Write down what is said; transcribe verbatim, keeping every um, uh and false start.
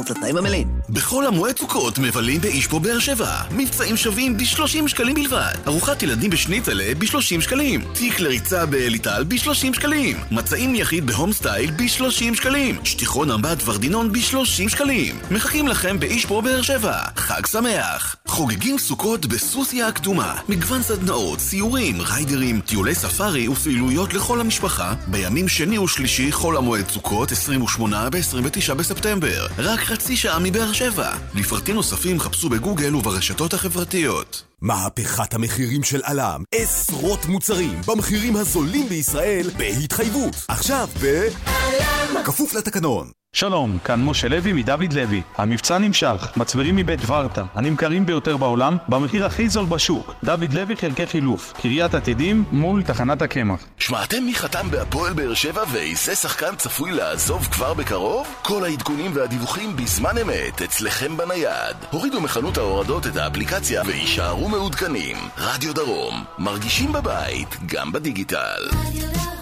מתחת לתנאים המלאים. בכל המועד סוכות מבלים באיש פה באר שבע. מבצעים שווים ב-שלושים שקלים בלבד. ארוחת ילדים בשניצלה ב-שלושים שקלים. תיק לריצה באליטל ב-שלושים שקלים. מצעים יחיד בהום סטייל ב-שלושים שקלים. שטיחון אמבט ורדינון ב-שלושים שקלים. מחכים לכם באיש פה באר שבע. חג שמח. חוגגים סוכות בסוסיה הקדומה. מגוון סדנאות, סיורים, ריידרים, טיולי ספארי ופעילויות לכל המשפחה. בימים שני ושלישי חול המועד סוכות עשרים ושמונה ב-עשרים ותשעה בספטמבר. רק חצי שעה מבאר שבע. לפרטים נוספים חפשו בגוגל וברשתות החברתיות. מהפכת המחירים של אלם. עשרות מוצרים במחירים הזולים בישראל בהתחייבות. עכשיו ב... אלם. כפוף לתקנון. שלום, כאן משה לוי מדוד לוי. המבצע נמשך, מצברים מבית ורטה, הנמכרים ביותר בעולם, במחיר הכי זול בשוק. דוד לוי חלקי חילוף, קריית עתידים מול תחנת הקמח. שמעתם מי חתם בהפועל באר שבע ואיזה שחקן צפוי לעזוב כבר בקרוב? כל העדכונים והדיווחים בזמן אמת אצלכם בנייד. הורידו מחנות ההורדות את האפליקציה וישארו מעודכנים. רדיו דרום, מרגישים בבית, גם בדיגיטל.